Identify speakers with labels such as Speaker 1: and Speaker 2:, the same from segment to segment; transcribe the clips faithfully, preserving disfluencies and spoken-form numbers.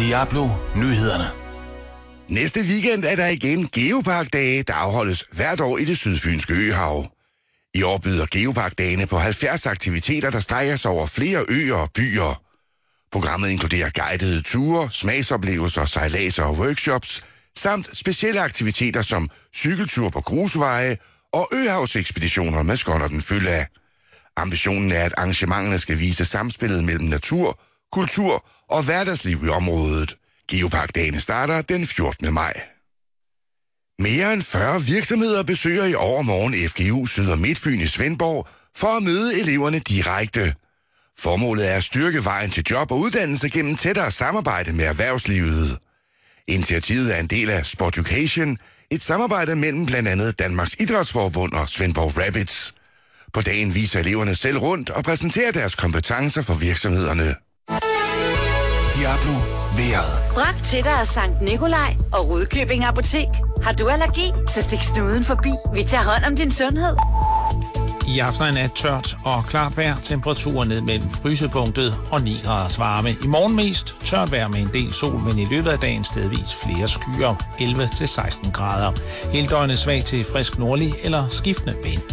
Speaker 1: Diablo Nyhederne.
Speaker 2: Næste weekend er der igen Geopark-dage, der afholdes hvert år i det sydfynske øhav. I år byder Geopark-dagene på halvfjerds aktiviteter, der strækker sig over flere øer og byer. Programmet inkluderer guidede ture, smagsoplevelser, sejladser og workshops, samt specielle aktiviteter som cykeltur på grusveje og øhavsekspeditioner med skonnerten fylde af. Ambitionen er, at arrangementerne skal vise samspillet mellem natur, kultur og hverdagsliv i området. Geopark-dagene starter den fjortende maj. Mere end fyrre virksomheder besøger i overmorgen F G U Syd- og Midtfyn i Svendborg for at møde eleverne direkte. Formålet er at styrke vejen til job og uddannelse gennem tættere samarbejde med erhvervslivet. Initiativet er en del af Sportucation, et samarbejde mellem blandt andet Danmarks Idrætsforbund og Svendborg Rapids. På dagen viser eleverne selv rundt og præsenterer deres kompetencer for virksomhederne.
Speaker 1: Diablo Vejret.
Speaker 3: Bragt til dig af Sankt Nikolaj og Rudkøbing Apotek. Har du allergi, så stik snuden forbi. Vi tager hånd om din sundhed.
Speaker 4: I aften er nat tørt og klart vejr. Temperaturer ned mellem frysepunktet og ni graders varme. I morgen mest tørt vejr med en del sol, men i løbet af dagen stedvis flere skyer. elleve til seksten grader. Hele døgnet svag til frisk nordlig eller skiftende vind.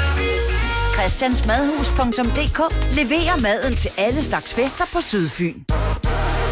Speaker 3: Christiansmadhus punktum d k leverer maden til alle slags fester på Sydfyn.